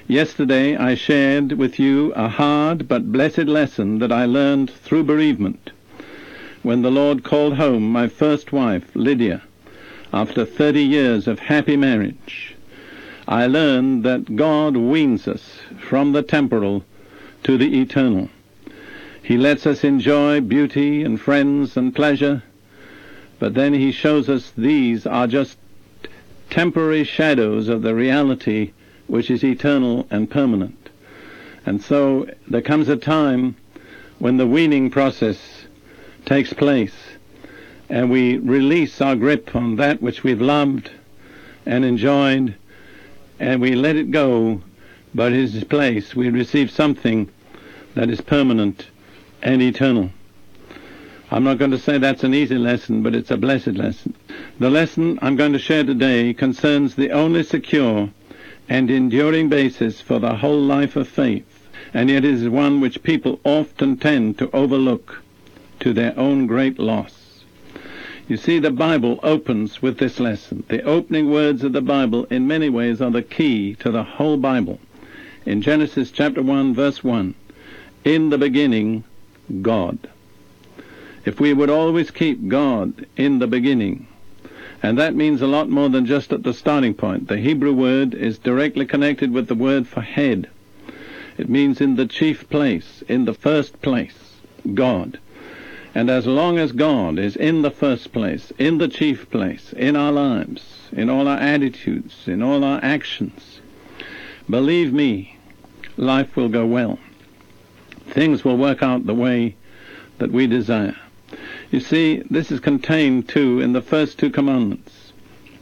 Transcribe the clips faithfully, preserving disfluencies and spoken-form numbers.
Yesterday I shared with you a hard but blessed lesson that I learned through bereavement, when the Lord called home my first wife, Lydia, after thirty years of happy marriage. I learned that God weans us from the temporal to the eternal. He lets us enjoy beauty and friends and pleasure, but then he shows us these are just temporary shadows of the reality which is eternal and permanent. And so there comes a time when the weaning process takes place, and we release our grip on that which we've loved and enjoyed, and we let it go, but in its place we receive something that is permanent and eternal. I'm not going to say that's an easy lesson, but it's a blessed lesson. The lesson I'm going to share today concerns the only secure and enduring basis for the whole life of faith, and yet is one which people often tend to overlook to their own great loss. You see, the Bible opens with this lesson. The opening words of the Bible in many ways are the key to the whole Bible. In Genesis chapter one, verse one, in the beginning, God. If we would always keep God in the beginning, and that means a lot more than just at the starting point. The Hebrew word is directly connected with the word for head. It means in the chief place, in the first place, God. And as long as God is in the first place, in the chief place, in our lives, in all our attitudes, in all our actions, believe me, life will go well. Things will work out the way that we desire. You see, this is contained, too, in the first two commandments.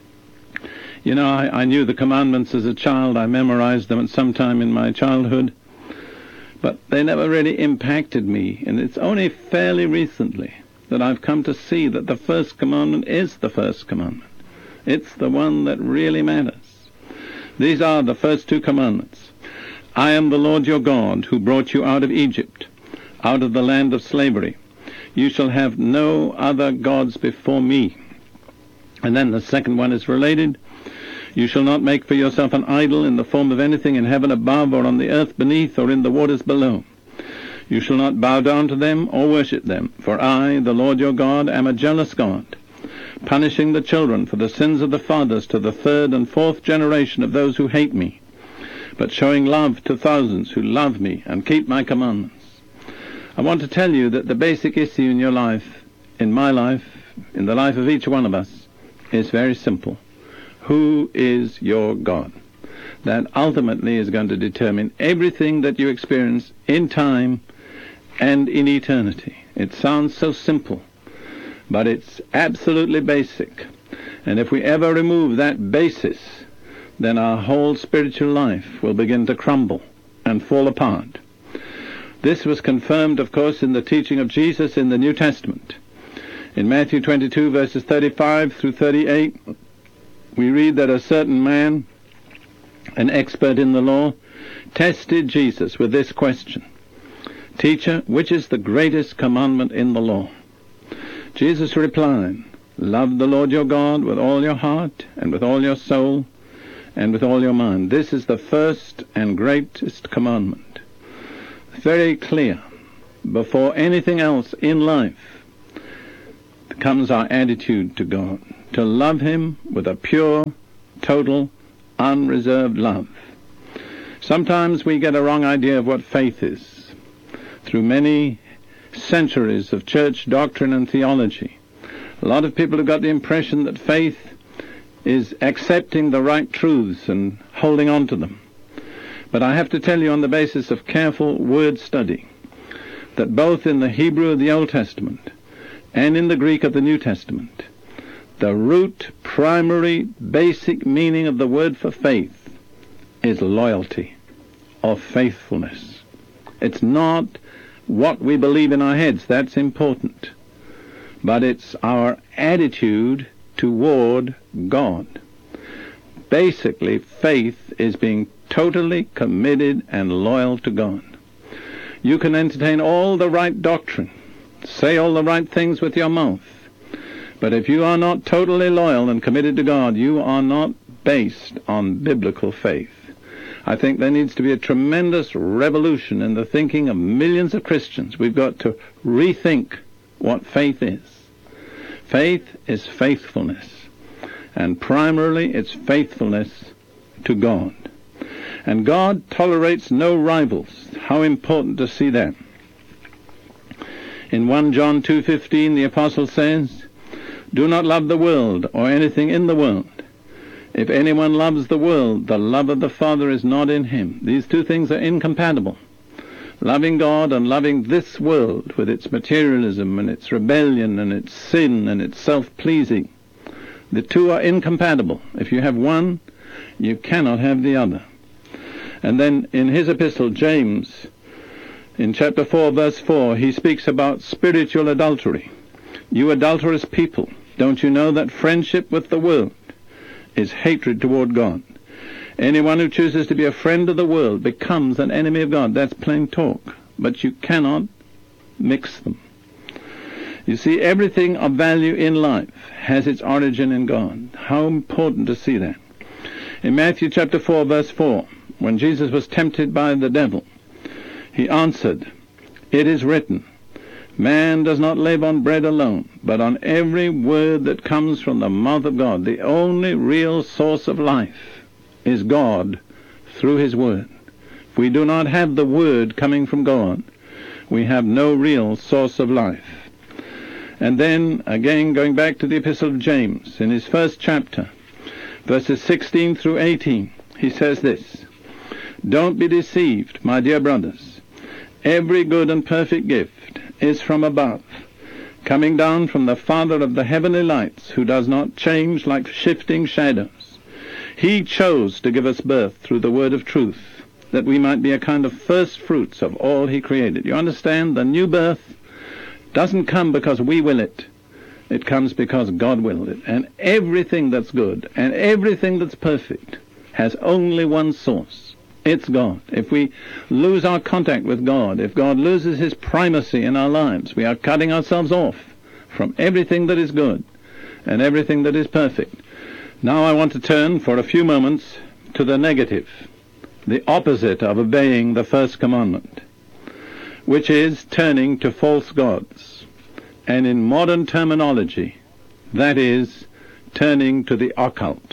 You know, I, I knew the commandments as a child. I memorized them at some time in my childhood. But they never really impacted me. And it's only fairly recently that I've come to see that the first commandment is the first commandment. It's the one that really matters. These are the first two commandments. I am the Lord your God, who brought you out of Egypt, out of the land of slavery. You shall have no other gods before me. And then the second one is related. You shall not make for yourself an idol in the form of anything in heaven above, or on the earth beneath, or in the waters below. You shall not bow down to them or worship them. For I, the Lord your God, am a jealous God, punishing the children for the sins of the fathers to the third and fourth generation of those who hate me, but showing love to thousands who love me and keep my commandments. I want to tell you that the basic issue in your life, in my life, in the life of each one of us, is very simple. Who is your God? That ultimately is going to determine everything that you experience in time and in eternity. It sounds so simple, but it's absolutely basic. And if we ever remove that basis, then our whole spiritual life will begin to crumble and fall apart. This was confirmed, of course, in the teaching of Jesus in the New Testament. In Matthew twenty-two, verses thirty-five through thirty-eight, we read that a certain man, an expert in the law, tested Jesus with this question: Teacher, which is the greatest commandment in the law? Jesus replied, Love the Lord your God with all your heart, and with all your soul, and with all your mind. This is the first and greatest commandment. Very clear. Before anything else in life comes our attitude to God, to love him with a pure, total, unreserved love. Sometimes we get a wrong idea of what faith is. Through many centuries of church doctrine and theology, a lot of people have got the impression that faith is accepting the right truths and holding on to them. But I have to tell you, on the basis of careful word study, that both in the Hebrew of the Old Testament and in the Greek of the New Testament, the root, primary, basic meaning of the word for faith is loyalty or faithfulness. It's not what we believe in our heads. That's important. But it's our attitude toward God. Basically, faith is being totally committed and loyal to God. You can entertain all the right doctrine, say all the right things with your mouth, but if you are not totally loyal and committed to God, you are not based on biblical faith. I think there needs to be a tremendous revolution in the thinking of millions of Christians. We've got to rethink what faith is. Faith is faithfulness, and primarily it's faithfulness to God. And God tolerates no rivals. How important to see that. In First John two fifteen, the apostle says, "Do not love the world or anything in the world. If anyone loves the world, the love of the Father is not in him." These two things are incompatible. Loving God and loving this world with its materialism and its rebellion and its sin and its self-pleasing. The two are incompatible. If you have one, you cannot have the other. And then in his epistle, James, in chapter four, verse four, he speaks about spiritual adultery. "You adulterous people, don't you know that friendship with the world is hatred toward God? Anyone who chooses to be a friend of the world becomes an enemy of God." That's plain talk. But you cannot mix them. You see, everything of value in life has its origin in God. How important to see that. In Matthew chapter four, verse four, when Jesus was tempted by the devil, he answered, "It is written, man does not live on bread alone, but on every word that comes from the mouth of God." The only real source of life is God through his word. If we do not have the word coming from God, we have no real source of life. And then, again, going back to the epistle of James, in his first chapter, verses sixteen through eighteen, he says this, "Don't be deceived, my dear brothers. Every good and perfect gift is from above, coming down from the Father of the heavenly lights, who does not change like shifting shadows. He chose to give us birth through the word of truth, that we might be a kind of first fruits of all he created." You understand? The new birth doesn't come because we will it. It comes because God willed it. And everything that's good and everything that's perfect has only one source. It's God. If we lose our contact with God, if God loses his primacy in our lives, we are cutting ourselves off from everything that is good and everything that is perfect. Now I want to turn for a few moments to the negative, the opposite of obeying the first commandment, which is turning to false gods. And in modern terminology, that is turning to the occult.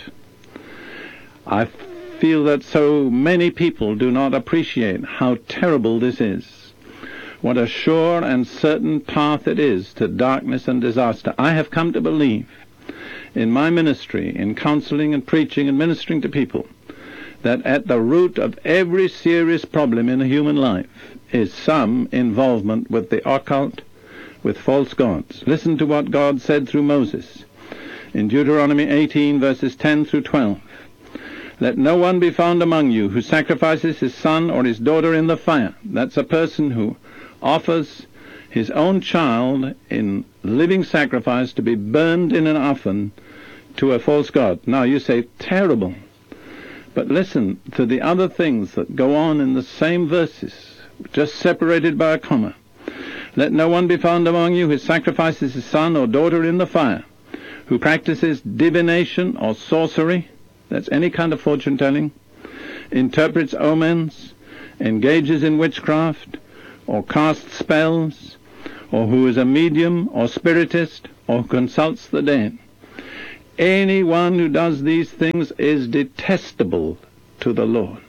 I feel that so many people do not appreciate how terrible this is. What a sure and certain path it is to darkness and disaster. I have come to believe in my ministry, in counseling and preaching and ministering to people, that at the root of every serious problem in a human life is some involvement with the occult, with false gods. Listen to what God said through Moses in Deuteronomy eighteen, verses ten through twelve. "Let no one be found among you who sacrifices his son or his daughter in the fire." That's a person who offers his own child in living sacrifice to be burned in an oven to a false god. Now you say, terrible. But listen to the other things that go on in the same verses, just separated by a comma. "Let no one be found among you who sacrifices his son or daughter in the fire, who practices divination or sorcery," that's any kind of fortune-telling, "interprets omens, engages in witchcraft, or casts spells, or who is a medium or spiritist, or who consults the dead. Anyone who does these things is detestable to the Lord."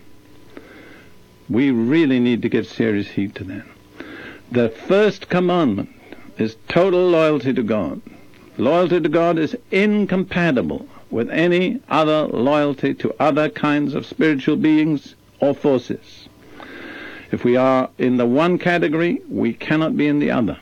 We really need to give serious heed to that. The first commandment is total loyalty to God. Loyalty to God is incompatible with any other loyalty to other kinds of spiritual beings or forces. If we are in the one category, we cannot be in the other.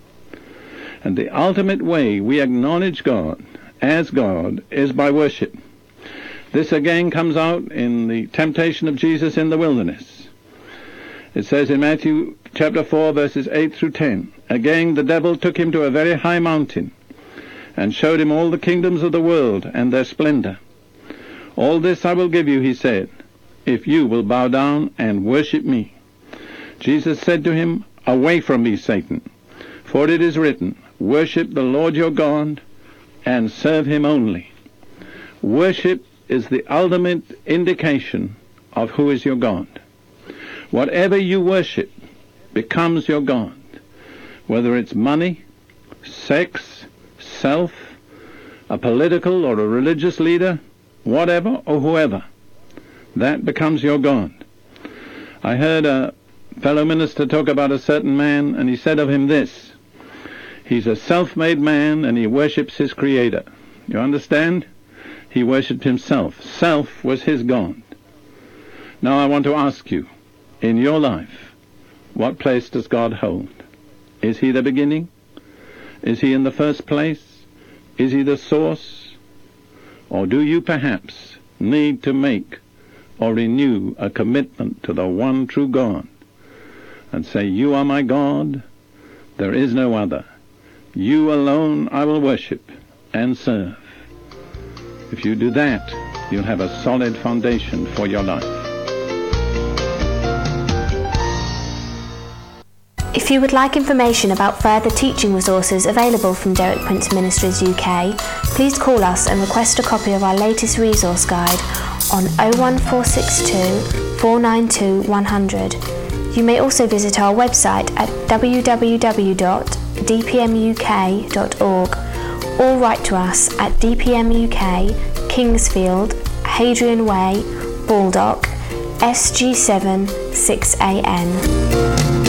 And the ultimate way we acknowledge God as God is by worship. This again comes out in the temptation of Jesus in the wilderness. It says in Matthew chapter four, verses eight through ten, "Again the devil took him to a very high mountain, and showed him all the kingdoms of the world and their splendor. 'All this I will give you,' he said, 'if you will bow down and worship me.' Jesus said to him, 'Away from me, Satan, for it is written, worship the Lord your God and serve him only.'" Worship is the ultimate indication of who is your God. Whatever you worship becomes your God, whether it's money, sex, self, a political or a religious leader, whatever or whoever. That becomes your God. I heard a fellow minister talk about a certain man, and he said of him this: he's a self-made man and he worships his creator. You understand? He worshipped himself. Self was his God. Now I want to ask you, in your life, what place does God hold? Is he the beginning? Is he in the first place? Is he the source? Or do you perhaps need to make or renew a commitment to the one true God and say, you are my God, there is no other. You alone I will worship and serve. If you do that, you'll have a solid foundation for your life. If you would like information about further teaching resources available from Derek Prince Ministries U K, please call us and request a copy of our latest resource guide on oh one four six two, four nine two, one hundred. You may also visit our website at w w w dot d p m u k dot org or write to us at D P M U K, Kingsfield, Hadrian Way, Baldock, S G seven six A N.